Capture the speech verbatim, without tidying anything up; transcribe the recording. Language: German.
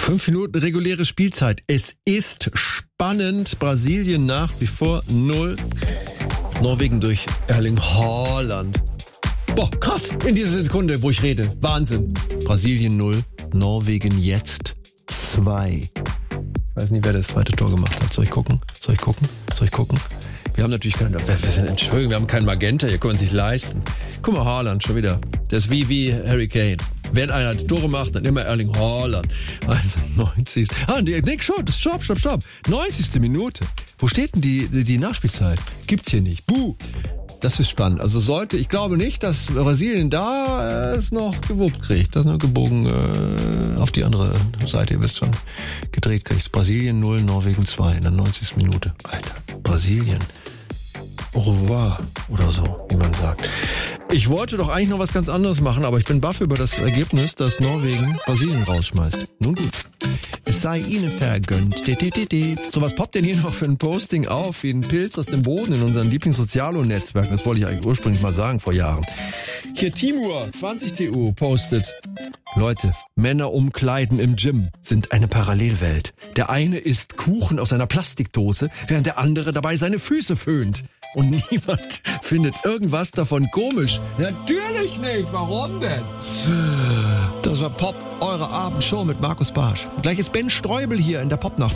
Fünf Minuten reguläre Spielzeit. Es ist spannend. Brasilien nach wie vor null. Norwegen durch Erling Haaland. Boah, krass. In dieser Sekunde, wo ich rede. Wahnsinn. Brasilien null. Norwegen jetzt zwei. Ich weiß nicht, wer das zweite Tor gemacht hat. Soll ich gucken? Soll ich gucken? Soll ich gucken? Wir haben natürlich keinen, wir sind, Entschuldigung, wir haben keinen Magenta, ihr könnt es nicht leisten. Guck mal, Haaland schon wieder. Der ist wie, wie Harry Kane. Wenn einer die Tore macht, dann immer Erling Haaland. Also neunzig. Ah, nee, stopp, stopp, stopp, stopp. neunzigste Minute. Wo steht denn die, die, die Nachspielzeit? Gibt's hier nicht. Buh. Das ist spannend. Also sollte, ich glaube nicht, dass Brasilien da äh, es noch gewuppt kriegt. Das nur gebogen äh, auf die andere Seite, ihr wisst schon, gedreht kriegt. Brasilien null, Norwegen zwei in der neunzigsten Minute. Alter, Brasilien. Au revoir oder so, wie man sagt. Ich wollte doch eigentlich noch was ganz anderes machen, aber ich bin baff über das Ergebnis, dass Norwegen Brasilien rausschmeißt. Nun gut. Es sei ihnen vergönnt. So, was poppt denn hier noch für ein Posting auf, wie ein Pilz aus dem Boden in unseren Lieblingssozialo-Netzwerken? Das wollte ich eigentlich ursprünglich mal sagen vor Jahren. Hier Timur, zwanzig T U, postet. Leute, Männer umkleiden im Gym sind eine Parallelwelt. Der eine isst Kuchen aus einer Plastikdose, während der andere dabei seine Füße föhnt. Und niemand findet irgendwas davon komisch. Natürlich nicht. Warum denn? Das war Pop, eure Abendshow mit Markus Barsch. Gleich ist Ben Streubel hier in der Popnacht.